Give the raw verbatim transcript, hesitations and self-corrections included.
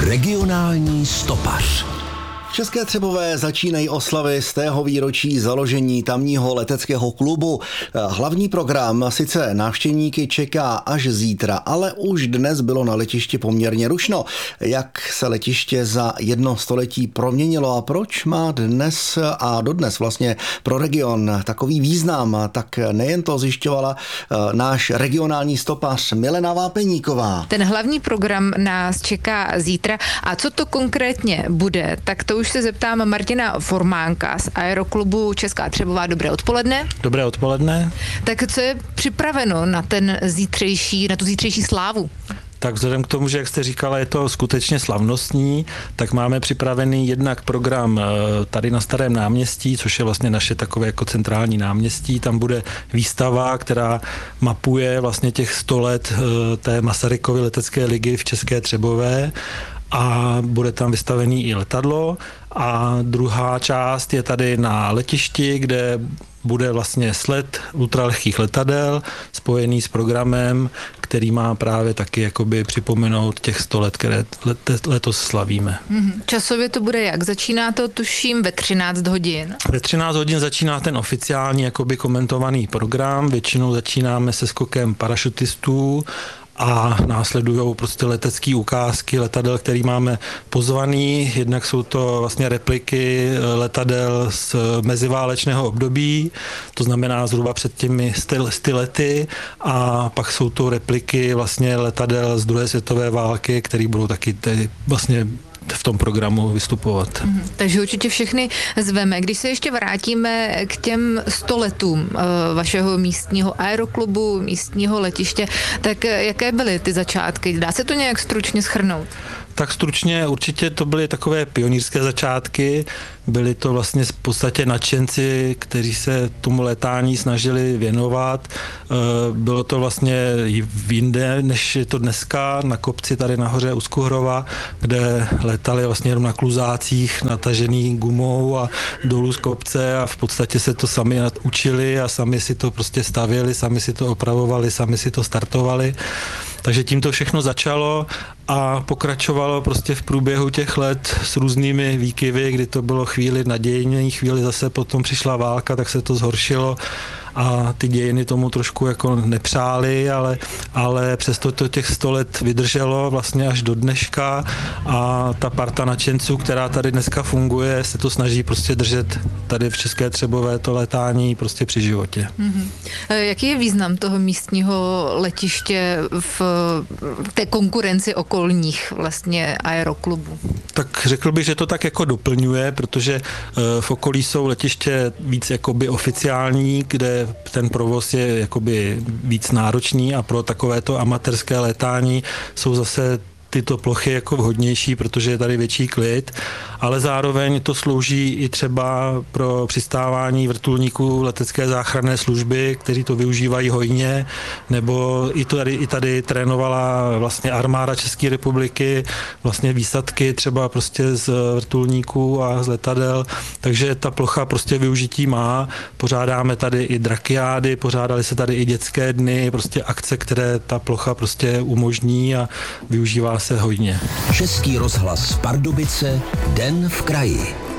Regionální stopař. České Třebové začínají oslavy z tého výročí založení tamního leteckého klubu. Hlavní program sice návštěvníky čeká až zítra, ale už dnes bylo na letišti poměrně rušno. Jak se letiště za jedno století proměnilo a proč má dnes a dodnes vlastně pro region takový význam, tak nejen to zjišťovala náš regionální stopař Milena Vápeníková. Ten hlavní program nás čeká zítra a co to konkrétně bude, tak to už se zeptám Martina Formánka z Aeroklubu Česká Třebová. Dobré odpoledne. Dobré odpoledne. Tak co je připraveno na ten zítřejší, na tu zítřejší slávu? Tak vzhledem k tomu, že jak jste říkala, je to skutečně slavnostní, tak máme připravený jednak program tady na Starém náměstí, což je vlastně naše takové jako centrální náměstí. Tam bude výstava, která mapuje vlastně těch sto let té Masarykovy letecké ligy v České Třebové. A bude tam vystavený i letadlo. A druhá část je tady na letišti, kde bude vlastně sled ultralehkých letadel spojený s programem, který má právě taky jakoby připomenout těch sto let, které letos slavíme. Časově to bude jak? Začíná to tuším ve třináct hodin? Ve třináct hodin začíná ten oficiální jakoby komentovaný program. Většinou začínáme se skokem parašutistů a následují prostě letecké ukázky letadel, který máme pozvaný. Jednak jsou to vlastně repliky letadel z meziválečného období, to znamená zhruba před těmi sty lety, a pak jsou to repliky vlastně letadel z druhé světové války, které budou taky tedy vlastně v tom programu vystupovat. Mm, takže určitě všechny zveme. Když se ještě vrátíme k těm sto letům uh, vašeho místního aeroklubu, místního letiště, tak jaké byly ty začátky? Dá se to nějak stručně shrnout? Tak stručně určitě to byly takové pionýrské začátky, byli to vlastně v podstatě nadšenci, kteří se tomu letání snažili věnovat. Bylo to vlastně jinde, než je to dneska, na kopci tady nahoře u Skuhrova, kde letali vlastně jenom na kluzácích natažený gumou a dolů z kopce a v podstatě se to sami učili a sami si to prostě stavěli, sami si to opravovali, sami si to startovali. Takže tím to všechno začalo a pokračovalo prostě v průběhu těch let s různými výkyvy, kdy to bylo chvíli nadějně, chvíli zase potom přišla válka, tak se to zhoršilo a ty dějiny tomu trošku jako nepřáli, ale, ale přesto to těch sto let vydrželo vlastně až do dneška a ta parta nadšenců, která tady dneska funguje, se to snaží prostě držet tady v České Třebové to letání prostě při životě. Mm-hmm. Jaký je význam toho místního letiště v té konkurenci okolních vlastně aeroklubů? Tak řekl bych, že to tak jako doplňuje, protože v okolí jsou letiště víc jakoby oficiální, kde ten provoz je jakoby víc náročný a pro takovéto amatérské létání jsou zase tyto plochy jako vhodnější, protože je tady větší klid, ale zároveň to slouží i třeba pro přistávání vrtulníků letecké záchranné služby, kteří to využívají hojně, nebo i tady, i tady trénovala vlastně armáda České republiky, vlastně výsadky třeba prostě z vrtulníků a z letadel, takže ta plocha prostě využití má. Pořádáme tady i drakiády, pořádali se tady i dětské dny, prostě akce, které ta plocha prostě umožní a využívá se hojně. Český rozhlas Pardubice, Den v kraji.